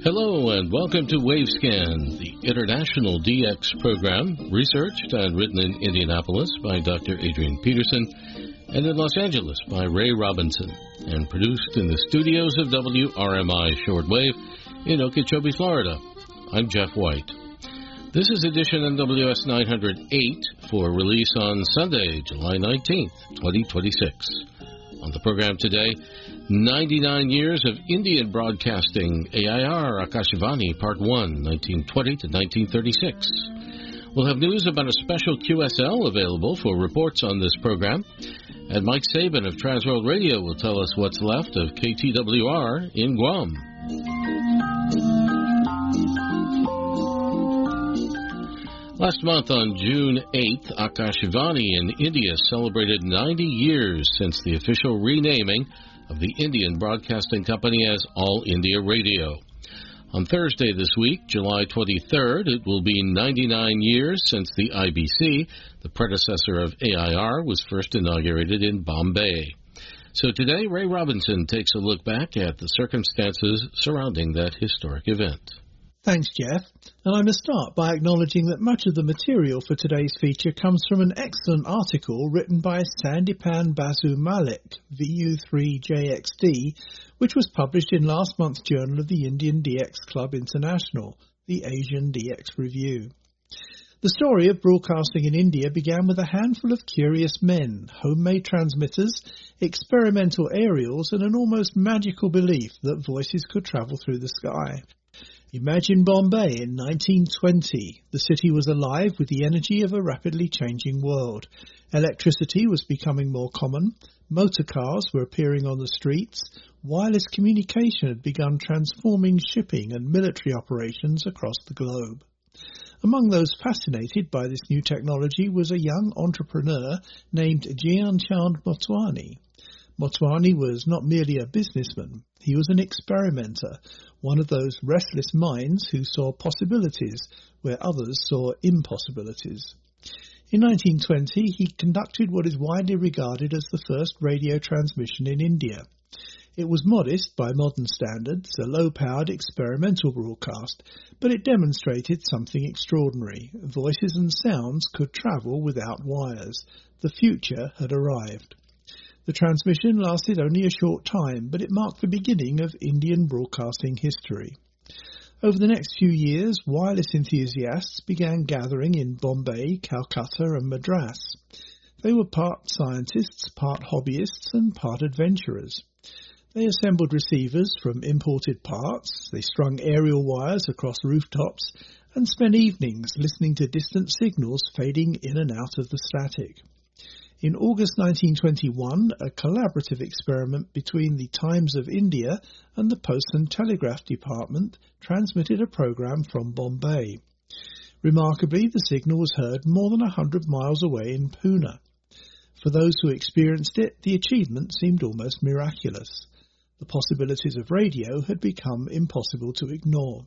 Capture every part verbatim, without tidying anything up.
Hello and welcome to Wavescan, the international D X program, researched and written in Indianapolis by Doctor Adrian Peterson and in Los Angeles by Ray Robinson, and produced in the studios of W R M I Shortwave in Okeechobee, Florida. I'm Jeff White. This is edition N W S nine oh eight for release on Sunday, July nineteenth, twenty twenty-six. On the program today, ninety-nine years of Indian broadcasting, A I R Akashvani Part one, nineteen twenty to nineteen thirty-six. We'll have news about a special Q S L available for reports on this program, and Mike Sabin of Transworld Radio will tell us what's left of K T W R in Guam. Last month on June eighth, Akashvani in India celebrated ninety years since the official renaming of the Indian Broadcasting Company as All India Radio. On Thursday this week, July twenty-third, it will be ninety-nine years since the I B C, the predecessor of A I R, was first inaugurated in Bombay. So today, Ray Robinson takes a look back at the circumstances surrounding that historic event. Thanks, Jeff. And I must start by acknowledging that much of the material for today's feature comes from an excellent article written by Sandipan Basu Malik, V U three J X D, which was published in last month's Journal of the Indian D X Club International, the Asian D X Review. The story of broadcasting in India began with a handful of curious men, homemade transmitters, experimental aerials, and an almost magical belief that voices could travel through the sky. Imagine Bombay in nineteen twenty. The city was alive with the energy of a rapidly changing world. Electricity was becoming more common. Motor cars were appearing on the streets. Wireless communication had begun transforming shipping and military operations across the globe. Among those fascinated by this new technology was a young entrepreneur named Gyan Chand Motwani. Motwani was not merely a businessman. He was an experimenter, one of those restless minds who saw possibilities where others saw impossibilities. In nineteen twenty, he conducted what is widely regarded as the first radio transmission in India. It was modest by modern standards, a low-powered experimental broadcast, but it demonstrated something extraordinary. Voices and sounds could travel without wires. The future had arrived. The transmission lasted only a short time, but it marked the beginning of Indian broadcasting history. Over the next few years, wireless enthusiasts began gathering in Bombay, Calcutta and Madras. They were part scientists, part hobbyists and part adventurers. They assembled receivers from imported parts, they strung aerial wires across rooftops and spent evenings listening to distant signals fading in and out of the static. In August nineteen twenty-one, a collaborative experiment between the Times of India and the Post and Telegraph Department transmitted a program from Bombay. Remarkably, the signal was heard more than a hundred miles away in Pune. For those who experienced it, the achievement seemed almost miraculous. The possibilities of radio had become impossible to ignore.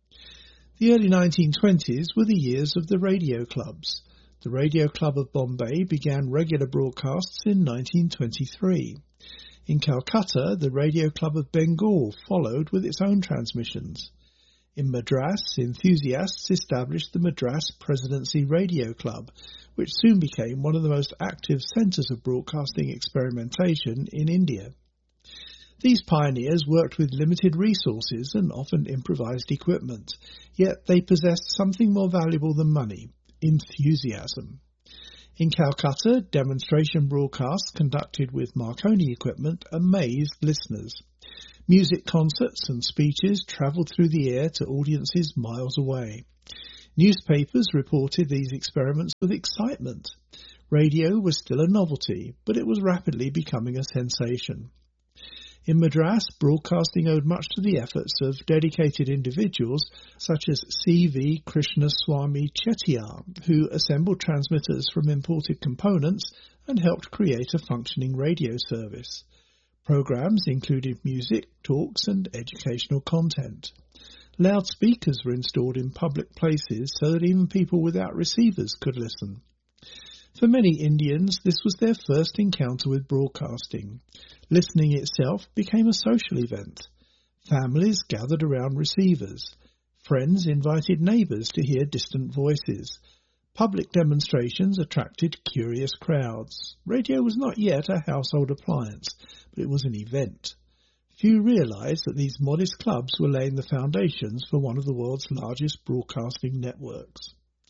The early nineteen twenties were the years of the radio clubs. The Radio Club of Bombay began regular broadcasts in nineteen twenty-three. In Calcutta, the Radio Club of Bengal followed with its own transmissions. In Madras, enthusiasts established the Madras Presidency Radio Club, which soon became one of the most active centres of broadcasting experimentation in India. These pioneers worked with limited resources and often improvised equipment, yet they possessed something more valuable than money: enthusiasm. In Calcutta, demonstration broadcasts conducted with Marconi equipment amazed listeners. Music concerts and speeches travelled through the air to audiences miles away. Newspapers reported these experiments with excitement. Radio was still a novelty, but it was rapidly becoming a sensation. In Madras, broadcasting owed much to the efforts of dedicated individuals such as C V Krishnaswamy Chettiar, who assembled transmitters from imported components and helped create a functioning radio service. Programs included music, talks and educational content. Loudspeakers were installed in public places so that even people without receivers could listen. For many Indians, this was their first encounter with broadcasting. Listening itself became a social event. Families gathered around receivers. Friends invited neighbours to hear distant voices. Public demonstrations attracted curious crowds. Radio was not yet a household appliance, but it was an event. Few realised that these modest clubs were laying the foundations for one of the world's largest broadcasting networks.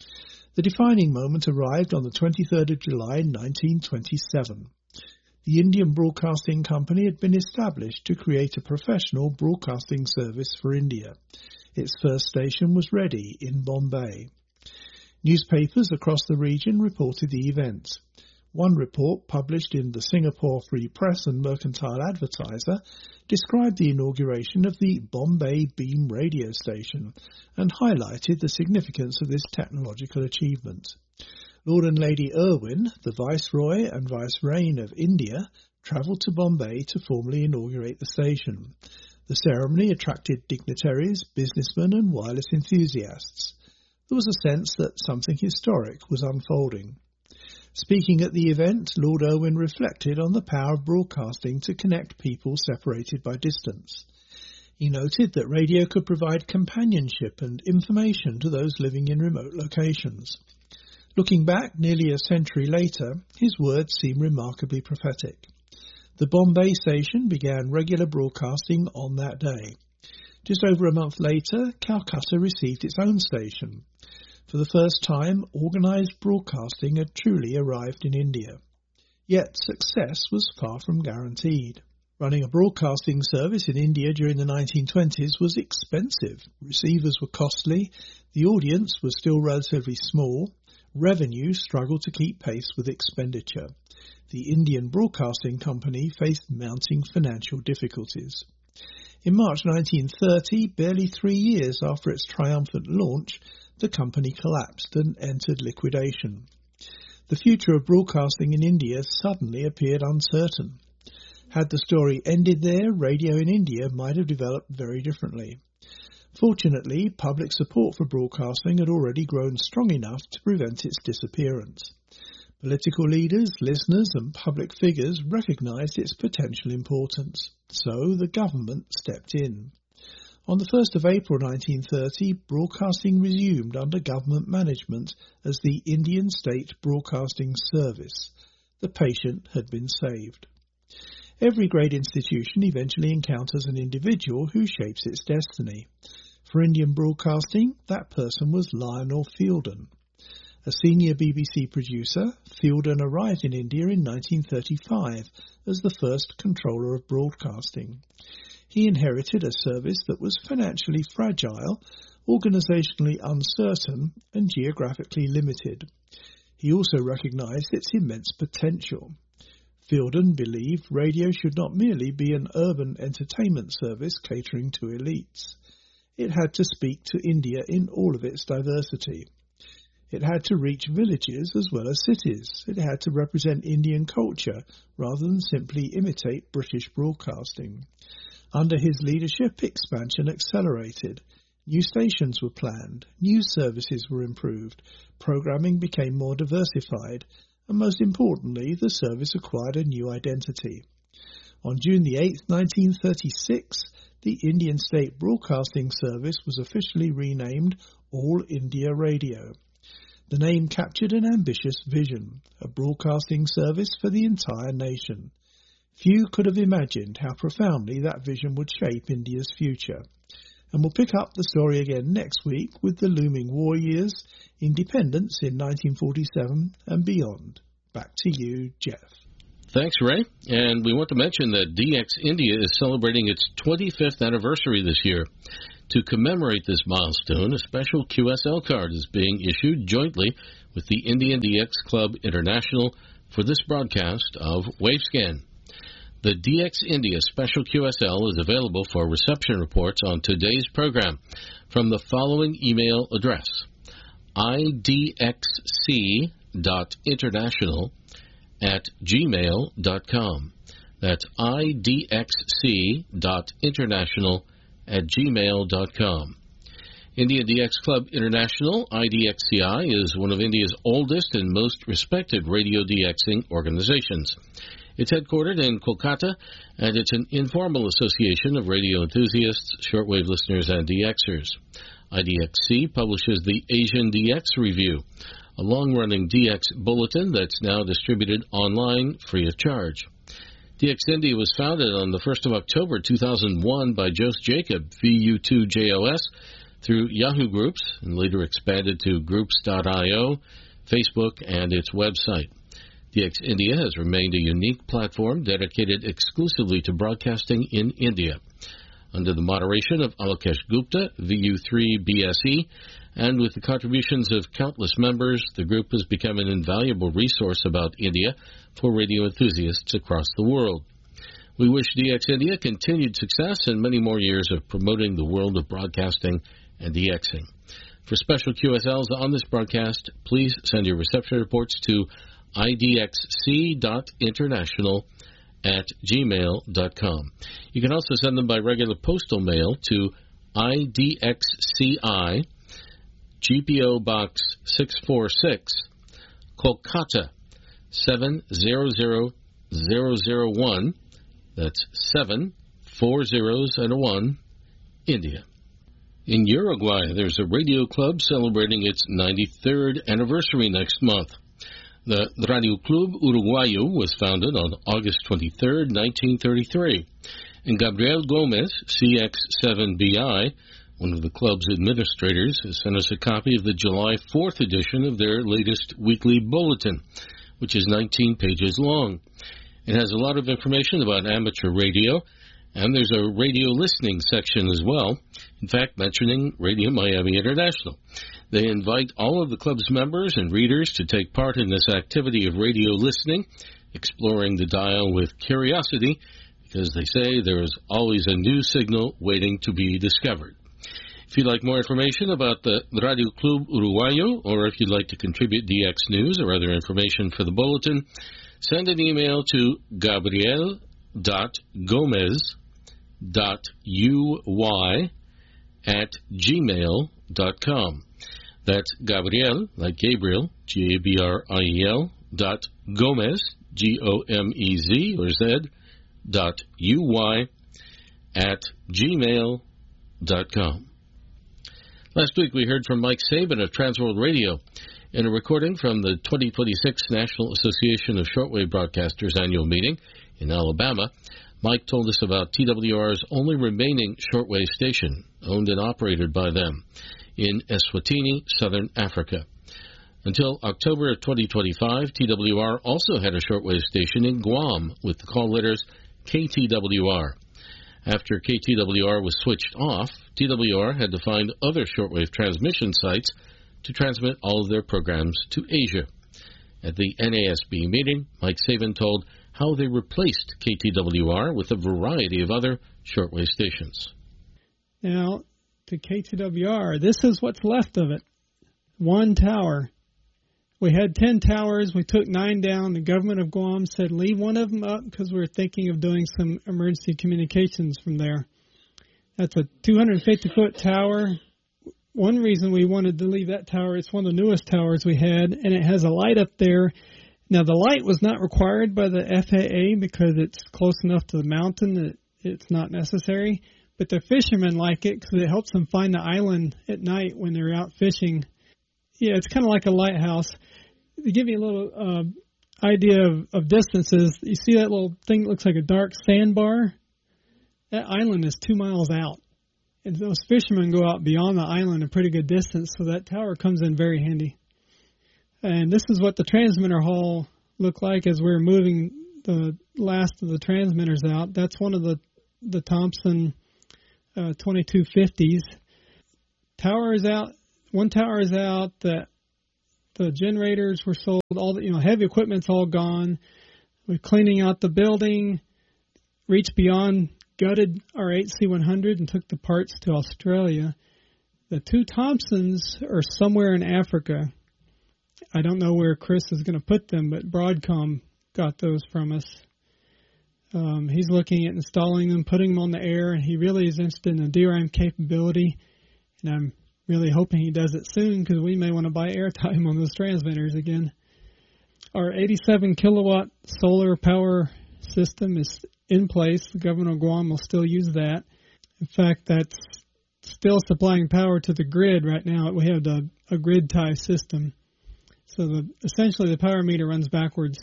The defining moment arrived on the twenty-third of July nineteen twenty-seven. The Indian Broadcasting Company had been established to create a professional broadcasting service for India. Its first station was ready in Bombay. Newspapers across the region reported the event. One report, published in the Singapore Free Press and Mercantile Advertiser, described the inauguration of the Bombay Beam radio station and highlighted the significance of this technological achievement. Lord and Lady Irwin, the Viceroy and Vicereign of India, travelled to Bombay to formally inaugurate the station. The ceremony attracted dignitaries, businessmen and wireless enthusiasts. There was a sense that something historic was unfolding. Speaking at the event, Lord Irwin reflected on the power of broadcasting to connect people separated by distance. He noted that radio could provide companionship and information to those living in remote locations. Looking back nearly a century later, his words seem remarkably prophetic. The Bombay station began regular broadcasting on that day. Just over a month later, Calcutta received its own station. For the first time, organised broadcasting had truly arrived in India. Yet success was far from guaranteed. Running a broadcasting service in India during the nineteen twenties was expensive. Receivers were costly, the audience was still relatively small, revenue struggled to keep pace with expenditure. The Indian Broadcasting Company faced mounting financial difficulties. In March nineteen thirty, barely three years after its triumphant launch, the company collapsed and entered liquidation. The future of broadcasting in India suddenly appeared uncertain. Had the story ended there, radio in India might have developed very differently. Fortunately, public support for broadcasting had already grown strong enough to prevent its disappearance. Political leaders, listeners and public figures recognised its potential importance, so the government stepped in. On the first of April nineteen thirty, broadcasting resumed under government management as the Indian State Broadcasting Service. The patient had been saved. Every great institution eventually encounters an individual who shapes its destiny. For Indian broadcasting, that person was Lionel Fielden. A senior B B C producer, Fielden arrived in India in nineteen thirty-five as the first controller of broadcasting. He inherited a service that was financially fragile, organisationally uncertain and geographically limited. He also recognised its immense potential. Fielden believed radio should not merely be an urban entertainment service catering to elites. It had to speak to India in all of its diversity. It had to reach villages as well as cities. It had to represent Indian culture rather than simply imitate British broadcasting. Under his leadership, expansion accelerated. New stations were planned, news services were improved, programming became more diversified, and most importantly, the service acquired a new identity. On June the eighth, nineteen thirty-six, the Indian State Broadcasting Service was officially renamed All India Radio. The name captured an ambitious vision, a broadcasting service for the entire nation. Few could have imagined how profoundly that vision would shape India's future. And we'll pick up the story again next week with the looming war years, independence in nineteen forty-seven and beyond. Back to you, Jeff. Thanks, Ray. And we want to mention that D X India is celebrating its twenty-fifth anniversary this year. To commemorate this milestone, a special Q S L card is being issued jointly with the Indian D X Club International for this broadcast of Wavescan. The D X India Special Q S L is available for reception reports on today's program from the following email address, I D X C dot international at gmail dot com. That's I D X C dot international at gmail dot com. Indian D X Club International, I D X C I, is one of India's oldest and most respected radio DXing organizations. It's headquartered in Kolkata, and it's an informal association of radio enthusiasts, shortwave listeners, and DXers. I D X C publishes the Asian D X Review, a long-running D X bulletin that's now distributed online free of charge. D X India was founded on the first of October two thousand one by Jos Jacob, V U two J O S, through Yahoo Groups, and later expanded to groups dot i o, Facebook, and its website. D X India has remained a unique platform dedicated exclusively to broadcasting in India. Under the moderation of Alokesh Gupta, V U three B S E, and with the contributions of countless members, the group has become an invaluable resource about India for radio enthusiasts across the world. We wish D X India continued success and many more years of promoting the world of broadcasting and DXing. For special Q S Ls on this broadcast, please send your reception reports to I D X C dot international at gmail dot com. You can also send them by regular postal mail to I D X C I, G P O Box six four six, Kolkata seven zero zero zero zero one. That's seven, four zeros and a one, India. In Uruguay, there's a radio club celebrating its ninety-third anniversary next month. The Radio Club Uruguayo was founded on August twenty-third, nineteen thirty-three, and Gabriel Gomez, C X seven B I, one of the club's administrators, has sent us a copy of the July fourth edition of their latest weekly bulletin, which is nineteen pages long. It has a lot of information about amateur radio, and there's a radio listening section as well, in fact, mentioning Radio Miami International. They invite all of the club's members and readers to take part in this activity of radio listening, exploring the dial with curiosity, because they say there is always a new signal waiting to be discovered. If you'd like more information about the Radio Club Uruguayo, or if you'd like to contribute D X news or other information for the bulletin, send an email to gabriel dot gomez dot u y at gmail dot com. That's Gabriel, like Gabriel, G A B R I E L, dot Gomez, G O M E Z, or Z, dot U Y, at gmail dot com. Last week we heard from Mike Sabin of Transworld Radio in a recording from the twenty twenty-six National Association of Shortwave Broadcasters annual meeting in Alabama. Mike told us about T W R's only remaining shortwave station, owned and operated by them, in Eswatini, Southern Africa. Until October of twenty twenty-five, T W R also had a shortwave station in Guam with the call letters K T W R. After K T W R was switched off, T W R had to find other shortwave transmission sites to transmit all of their programs to Asia. At the N A S B meeting, Mike Sabin told how they replaced K T W R with a variety of other shortwave stations. Now, to K T W R, this is what's left of it. One tower. We had ten towers. We took nine down. The government of Guam said leave one of them up because we were thinking of doing some emergency communications from there. That's a two hundred fifty foot tower. One reason we wanted to leave that tower, it's one of the newest towers we had, and it has a light up there. Now, the light was not required by the F A A because it's close enough to the mountain that it's not necessary. But the fishermen like it because it helps them find the island at night when they're out fishing. Yeah, it's kind of like a lighthouse. To give you a little uh, idea of, of distances, you see that little thing that looks like a dark sandbar? That island is two miles out. And those fishermen go out beyond the island a pretty good distance, so that tower comes in very handy. And this is what the transmitter hall looked like as we were moving the last of the transmitters out. That's one of the, the Thompson uh, twenty-two fifties. Tower is out. One tower is out. The, the generators were sold. All the you know heavy equipment's all gone. We're cleaning out the building. Reached beyond, gutted our H C one hundred and took the parts to Australia. The two Thompsons are somewhere in Africa. I don't know where Chris is going to put them, but Broadcom got those from us. Um, he's looking at installing them, putting them on the air, and he really is interested in the D RAM capability. And I'm really hoping he does it soon because we may want to buy airtime on those transmitters again. Our eighty-seven kilowatt solar power system is in place. The government of Guam will still use that. In fact, that's still supplying power to the grid right now. We have the, a grid tie system. So the, essentially the power meter runs backwards.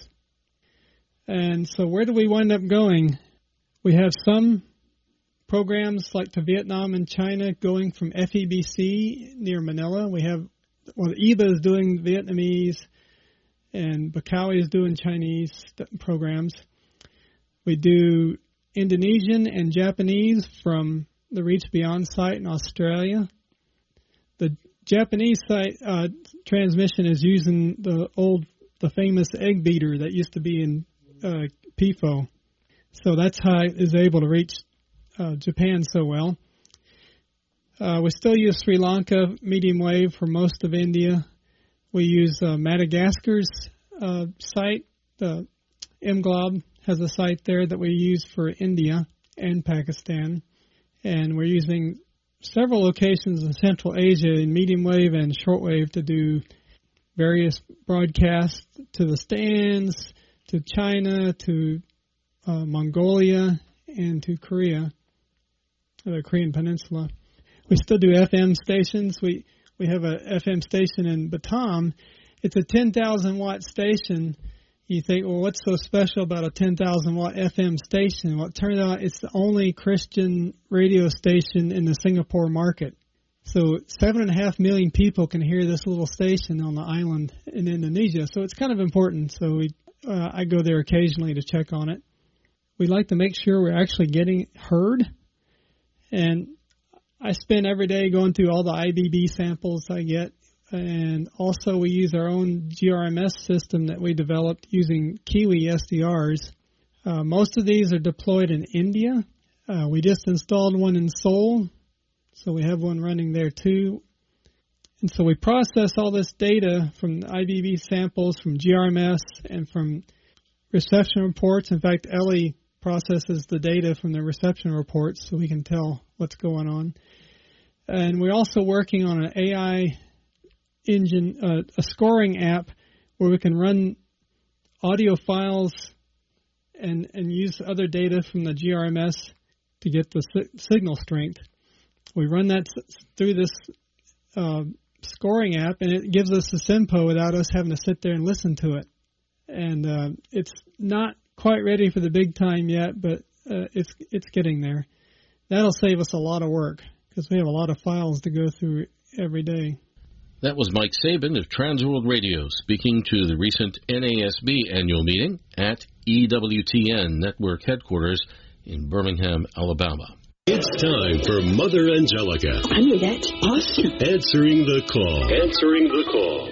And so where do we wind up going? We have some programs like to Vietnam and China going from F E B C near Manila. We have, well, E B A is doing Vietnamese and Bakawi is doing Chinese programs. We do Indonesian and Japanese from the Reach Beyond site in Australia. The Japanese site uh, transmission is using the old, the famous egg beater that used to be in uh, P F O. So that's how it is able to reach uh, Japan so well. Uh, we still use Sri Lanka medium wave for most of India. We use uh, Madagascar's uh, site. The M Glob has a site there that we use for India and Pakistan. And we're using several locations in Central Asia in medium wave and short wave to do various broadcasts to the stands, to China, to uh, Mongolia, and to Korea, the Korean Peninsula. We still do F M stations. We we have a F M station in Batam. It's a ten thousand watt station. You think, well, what's so special about a ten thousand watt F M station? Well, it turns out it's the only Christian radio station in the Singapore market. So seven and a half million people can hear this little station on the island in Indonesia. So it's kind of important. So we, uh, I go there occasionally to check on it. We like to make sure we're actually getting heard. And I spend every day going through all the I B B samples I get. And also we use our own G R M S system that we developed using Kiwi S D Rs. Uh, most of these are deployed in India. Uh, we just installed one in Seoul, so we have one running there too. And so we process all this data from I B B samples, from G R M S, and from reception reports. In fact, Ellie processes the data from the reception reports so we can tell what's going on. And we're also working on an A I engine, uh, a scoring app where we can run audio files and and use other data from the G R M S to get the si- signal strength. We run that s- through this uh, scoring app, and it gives us the SIMPO without us having to sit there and listen to it. And uh, it's not quite ready for the big time yet, but uh, it's it's getting there. That'll save us a lot of work because we have a lot of files to go through every day. That was Mike Sabin of Transworld Radio speaking to the recent N A S B annual meeting at E W T N Network headquarters in Birmingham, Alabama. It's time for Mother Angelica. I knew that. Awesome. Answering the call. Answering the call.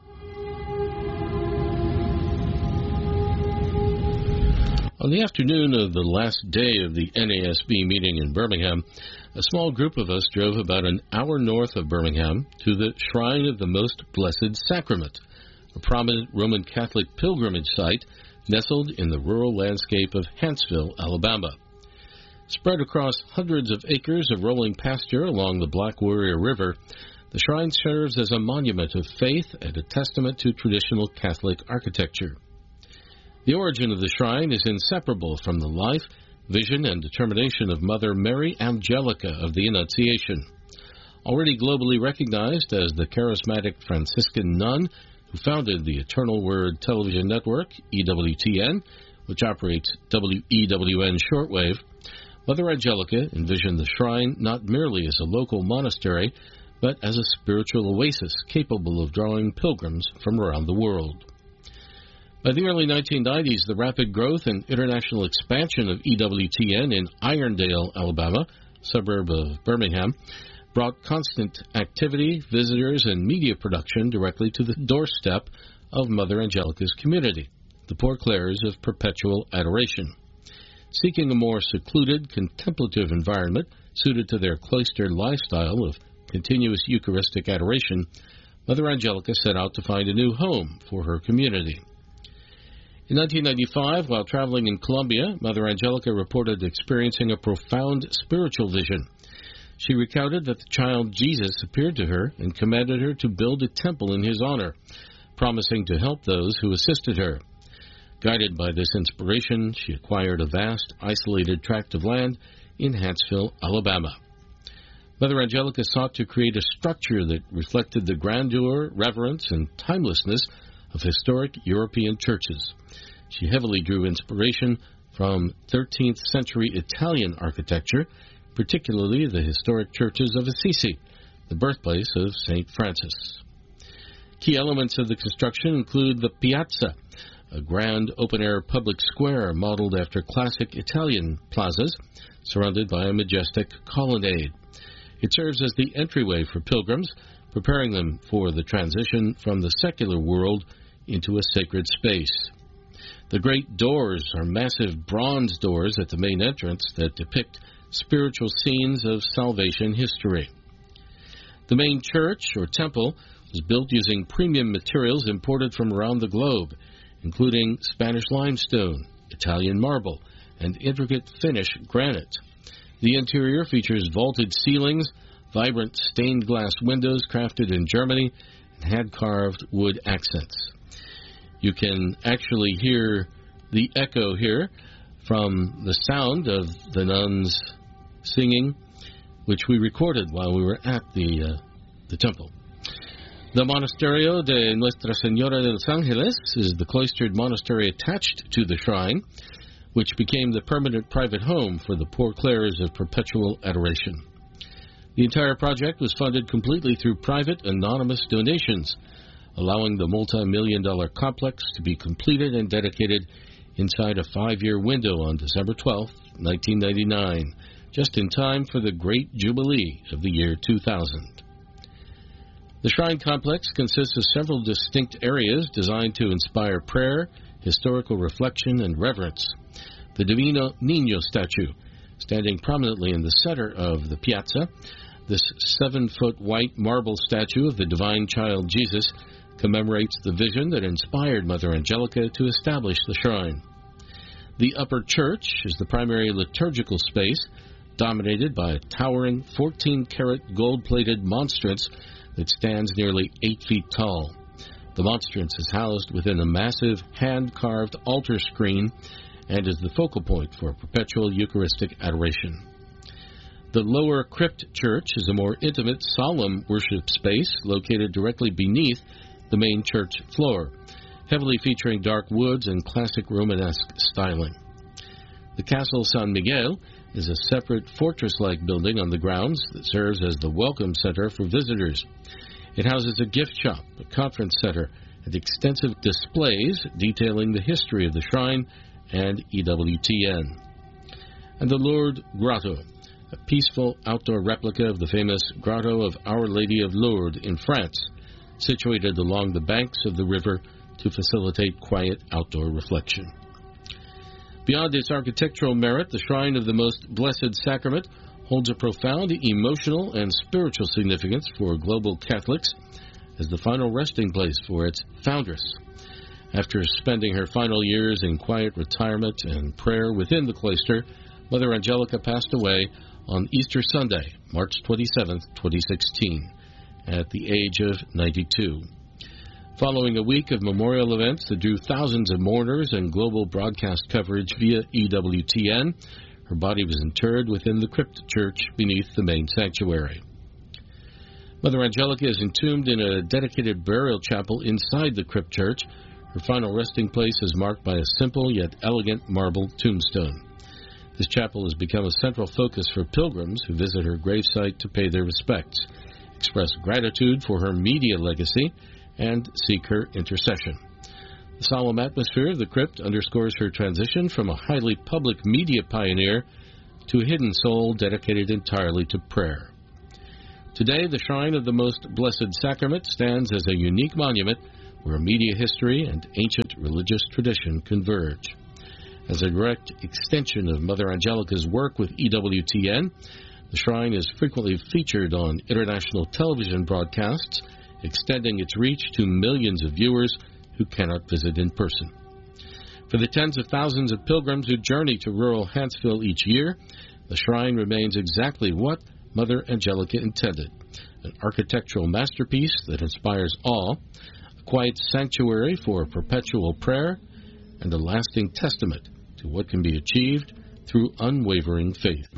On the afternoon of the last day of the N A S B meeting in Birmingham, a small group of us drove about an hour north of Birmingham to the Shrine of the Most Blessed Sacrament, a prominent Roman Catholic pilgrimage site nestled in the rural landscape of Huntsville, Alabama. Spread across hundreds of acres of rolling pasture along the Black Warrior River, the shrine serves as a monument of faith and a testament to traditional Catholic architecture. The origin of the shrine is inseparable from the life, vision, and determination of Mother Mary Angelica of the Annunciation. Already globally recognized as the charismatic Franciscan nun who founded the Eternal Word television network, E W T N, which operates W E W N shortwave, Mother Angelica envisioned the shrine not merely as a local monastery, but as a spiritual oasis capable of drawing pilgrims from around the world. By the early nineteen nineties, the rapid growth and international expansion of E W T N in Irondale, Alabama, a suburb of Birmingham, brought constant activity, visitors, and media production directly to the doorstep of Mother Angelica's community, the Poor Clares of Perpetual Adoration. Seeking a more secluded, contemplative environment suited to their cloistered lifestyle of continuous Eucharistic adoration, Mother Angelica set out to find a new home for her community. In nineteen ninety-five, while traveling in Colombia, Mother Angelica reported experiencing a profound spiritual vision. She recounted that the child Jesus appeared to her and commanded her to build a temple in his honor, promising to help those who assisted her. Guided by this inspiration, she acquired a vast, isolated tract of land in Huntsville, Alabama. Mother Angelica sought to create a structure that reflected the grandeur, reverence, and timelessness of historic European churches. She heavily drew inspiration from thirteenth century Italian architecture, particularly the historic churches of Assisi, the birthplace of Saint Francis. Key elements of the construction include the piazza, a grand open-air public square modeled after classic Italian plazas, surrounded by a majestic colonnade. It serves as the entryway for pilgrims, preparing them for the transition from the secular world into a sacred space. The great doors are massive bronze doors at the main entrance that depict spiritual scenes of salvation history. The main church, or temple, was built using premium materials imported from around the globe, including Spanish limestone, Italian marble, and intricate Finnish granite. The interior features vaulted ceilings, vibrant stained glass windows crafted in Germany, and hand-carved wood accents. You can actually hear the echo here from the sound of the nuns singing, which we recorded while we were at the, uh, the temple. The Monasterio de Nuestra Señora de los Ángeles is the cloistered monastery attached to the shrine, which became the permanent private home for the Poor Clares of Perpetual Adoration. The entire project was funded completely through private, anonymous donations, allowing the multi-million dollar complex to be completed and dedicated inside a five-year window on December twelfth, nineteen ninety-nine, just in time for the Great Jubilee of the year two thousand. The shrine complex consists of several distinct areas designed to inspire prayer, historical reflection, and reverence. The Divino Niño statue, standing prominently in the center of the piazza, this seven-foot white marble statue of the divine child Jesus commemorates the vision that inspired Mother Angelica to establish the shrine. The upper church is the primary liturgical space, dominated by a towering fourteen-carat gold-plated monstrance that stands nearly eight feet tall. The monstrance is housed within a massive hand-carved altar screen and is the focal point for perpetual Eucharistic adoration. The lower crypt church is a more intimate, solemn worship space located directly beneath the main church floor, heavily featuring dark woods and classic Romanesque styling. The Castle San Miguel is a separate fortress-like building on the grounds that serves as the welcome center for visitors. It houses a gift shop, a conference center, and extensive displays detailing the history of the shrine and E W T N. And the Lourdes Grotto, a peaceful outdoor replica of the famous Grotto of Our Lady of Lourdes in France, situated along the banks of the river to facilitate quiet outdoor reflection. Beyond its architectural merit, the Shrine of the Most Blessed Sacrament holds a profound emotional and spiritual significance for global Catholics as the final resting place for its foundress. After spending her final years in quiet retirement and prayer within the cloister, Mother Angelica passed away on Easter Sunday, March twenty-seventh, twenty sixteen, at the age of ninety-two. Following a week of memorial events that drew thousands of mourners and global broadcast coverage via E W T N, her body was interred within the crypt church beneath the main sanctuary. Mother Angelica is entombed in a dedicated burial chapel inside the crypt church. Her final resting place is marked by a simple yet elegant marble tombstone. This chapel has become a central focus for pilgrims who visit her gravesite to pay their respects, express gratitude for her media legacy, and seek her intercession. The solemn atmosphere of the crypt underscores her transition from a highly public media pioneer to a hidden soul dedicated entirely to prayer. Today, the Shrine of the Most Blessed Sacrament stands as a unique monument where media history and ancient religious tradition converge. As a direct extension of Mother Angelica's work with E W T N, the shrine is frequently featured on international television broadcasts, extending its reach to millions of viewers who cannot visit in person. For the tens of thousands of pilgrims who journey to rural Huntsville each year, the shrine remains exactly what Mother Angelica intended: an architectural masterpiece that inspires awe, a quiet sanctuary for perpetual prayer, and a lasting testament to what can be achieved through unwavering faith.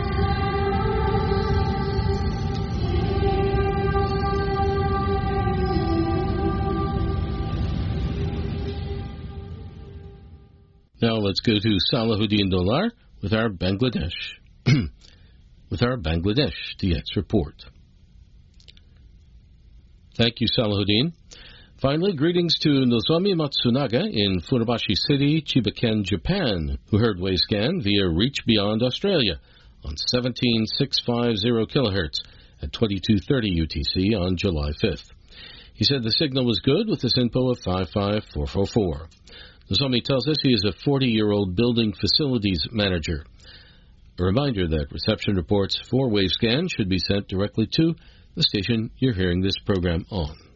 Now let's go to Salahuddin Dolar with our Bangladesh with our Bangladesh D X report. Thank you, Salahuddin. Finally, greetings to Nozomi Matsunaga in Funabashi City, Chiba-ken, Japan, who heard Wavescan via Reach Beyond Australia on seventeen thousand six hundred fifty kilohertz at twenty-two thirty U T C on July fifth. He said the signal was good with the SINPO of five five four four four. Nozomi tells us he is a forty-year-old building facilities manager. A reminder that reception reports for Wavescan should be sent directly to the station you're hearing this program on.